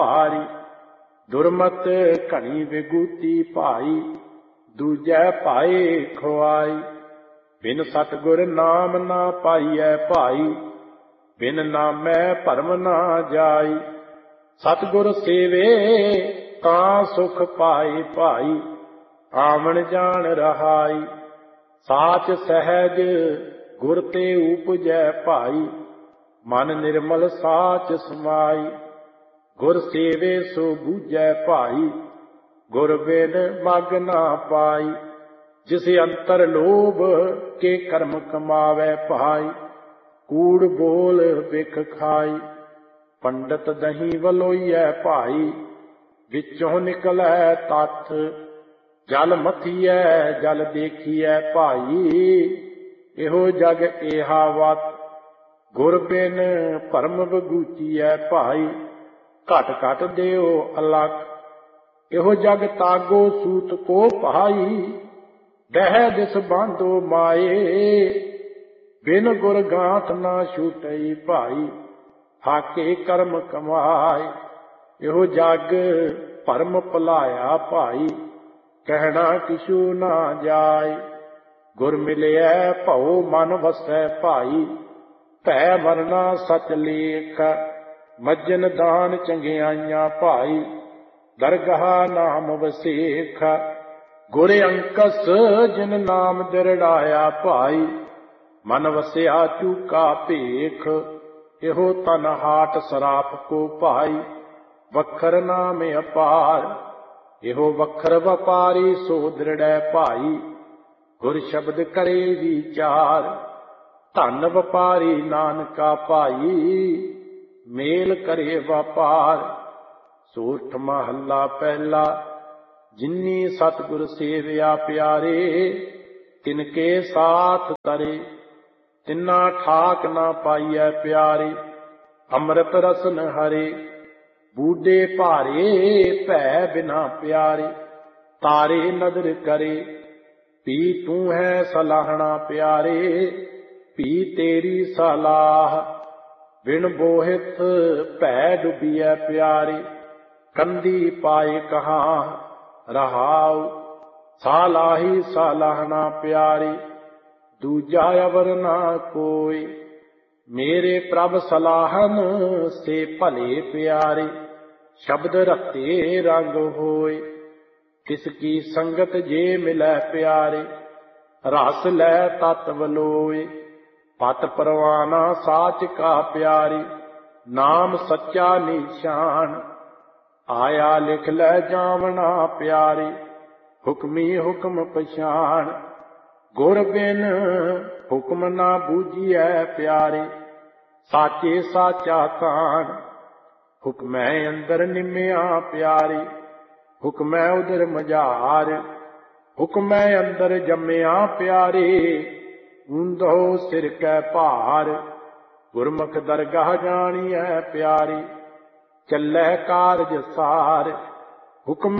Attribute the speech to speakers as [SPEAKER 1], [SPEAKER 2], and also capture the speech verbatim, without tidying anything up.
[SPEAKER 1] ਭਾਰੀ। ਦੁਰਮਤ ਘਣੀ ਵਿਗੂਤੀ ਭਾਈ, ਦੂਜੈ ਭਾਏ ਖੁਆਈ। ਬਿਨ ਸਤਿਗੁਰ ਨਾਮ ਨਾ ਪਾਈਐ ਭਾਈ, ਬਿਨ ਨਾਮੈ ਭਰਮ ਨਾ ਜਾਈ। ਸਤਿਗੁਰ ਸੇਵੇ ਤਾਂ ਸੁਖ ਪਾਏ ਭਾਈ, ਆਵਣ ਜਾਣ ਰਹਾਈ। ਸਾਚ ਸਹਿਜ ਗੁਰ ਤੇ ਉਪਜੈ ਭਾਈ, ਮਨ ਨਿਰਮਲ ਸਾਚ ਸਮਾਈ। ਗੁਰ ਸੇਵੇ ਸੋ ਬੂਝੈ ਭਾਈ, ਗੁਰ ਬਿਨ ਮਗ ਨਾ ਪਾਈ। ਜਿਸ ਅੰਤਰ ਲੋਭ ਕੇ ਕਰਮ ਕਮਾਵੈ ਭਾਈ, ਕੂੜ ਬੋਲ ਬਿਖ ਖਾਈ। ਪੰਡਤ ਦਹੀਂ ਵਲੋਈਐ ਭਾਈ, ਵਿੱਚੋਂ ਨਿਕਲੈ ਤੱਥ। ਜਲ ਮਥੀਐ ਜਲ ਦੇਖੀਐ ਭਾਈ, ਇਹੋ ਜਗ ਏਹਾ ਵਤ। ਗੁਰ ਬਿਨ ਭਰਮ ਬਗੂਚੀਐ ਭਾਈ, ਘਟ ਘਟ ਦਿਓ ਅਲਖ। ਇਹੋ ਜਗ ਤਾਗੋ ਸੂਤ ਕੋ ਭਾਈ, ਦਹਿ ਦਿਸ ਬਾਂਧੋ ਮਾਏ। ਬਿਨ ਗੁਰ ਗਾਂਠ ਨਾ ਛੂਟਈ ਭਾਈ, ਹਾਕੇ ਕਰਮ ਕਮਾਏ। ਇਹੋ ਜਗ ਭਰਮ ਭੁਲਾਇਆ ਭਾਈ, ਕਹਿਣਾ ਕਿਛੂ ਨਾ ਜਾਏ। ਗੁਰ ਮਿਲਿਐ ਭਉ ਮਨ ਵਸੈ ਭਾਈ, ਭੈ ਮਰਨਾ ਸਚ ਲੇਖ। ਮੱਜਨ ਦਾਨ ਚੰਗਿਆਈਆਂ ਭਾਈ, ਦਰਗਾਹ ਨਾਮ ਵਸੇਖ। ਗੁਰ ਅੰਕਸ ਜਿਨ ਨਾਮ ਦਿਰੜਾਇਆ ਭਾਈ, ਮਨ ਵਸਿਆ ਚੂਕਾ ਭੇਖ। ਇਹੋ ਤਨ ਹਾਟ ਸਰਾਪ ਕੋ ਭਾਈ, ਵਖਰ ਨਾਮ ਅਪਾਰ। ਇਹੋ ਵਖਰ ਵਪਾਰੀ ਸੋ ਦ੍ਰਿੜੈ ਭਾਈ, ਗੁਰ ਸ਼ਬਦ ਕਰੇ ਵਿਚਾਰ। ਧਨ ਵਪਾਰੀ ਨਾਨਕਾ ਭਾਈ, ਮੇਲ ਕਰੇ ਵਪਾਰ। ਸੋਠ ਮਹੱਲਾ ਪਹਿਲਾ। ਜਿਨੀ ਸਤਿਗੁਰ ਸੇਵਿਆ ਪਿਆਰੇ, ਤਿਨਕੇ ਸਾਥ ਤਰੇ। ਤਿਨਾ ਠਾਕ ਨਾ ਪਾਈਐ ਪਿਆਰੇ, ਅੰਮ੍ਰਿਤ ਰਸਨ ਹਰੇ। ਬੂਢੇ ਭਾਰੇ ਭੈ ਬਿਨਾ ਪਿਆਰੇ, ਤਾਰੇ ਨਦਰ ਕਰੇ। ਪੀ ਤੂੰ ਹੈ ਸਲਾਹਣਾ ਪਿਆਰੇ, ਪੀ ਤੇਰੀ ਸਲਾਹ। ਬਿਨ ਬੋਹਿਤ ਭੈ ਡੁਬੀਐ ਪਿਆਰੇ, ਕੰਦੀ ਪਾਏ ਕਹਾਂ ਰਹਾਉ। ਸਾਲਾਹੀ ਸਲਾਹਣਾ ਪਿਆਰੇ, ਦੂਜਾ ਅਵਰ ਨਾ ਕੋਈ। ਮੇਰੇ ਪ੍ਰਭ ਸਲਾਹਨ ਸੇ ਭਲੇ ਪਿਆਰੇ, ਸ਼ਬਦ ਰਤੇ ਰੰਗ ਹੋਏ। ਤਿਸ ਕੀ ਸੰਗਤ ਜੇ ਮਿਲੈ ਪਿਆਰੇ, ਰਸ ਲੈ ਤਤ ਵਲੋਏ। ਪਤ ਪਰਵਾਨਾ ਸਾਚ ਕਾ ਪਿਆਰੇ, ਨਾਮ ਸੱਚਾ ਨਿਸ਼ਾਨ। ਆਇਆ ਲਿਖ ਲੈ ਜਾਵਣਾ ਪਿਆਰੇ, ਹੁਕਮੀ ਹੁਕਮ ਪਛਾਣ। ਗੁਰ ਬਿਨ ਹੁਕਮ ਨਾ ਬੂਝੀਐ ਪਿਆਰੇ, ਸਾਚੇ ਸਾਚਾ ਤਾਣ। ਹੁਕਮੈ ਅੰਦਰ ਨਿਮਿਆ ਪਿਆਰੇ, ਹੁਕਮੈ ਉਦਰ ਮਝਾਰ। ਹੁਕਮੈ ਅੰਦਰ ਜੰਮਿਆ ਪਿਆਰੇ, ਊਂਧੋ ਸਿਰ ਕੈ ਭਾਰ। ਗੁਰਮੁਖ ਦਰਗਾਹ ਜਾਣੀਐ ਪਿਆਰੇ, ਚੱਲੈ ਕਾਰਜ ਸਾਰ। ਹੁਕਮ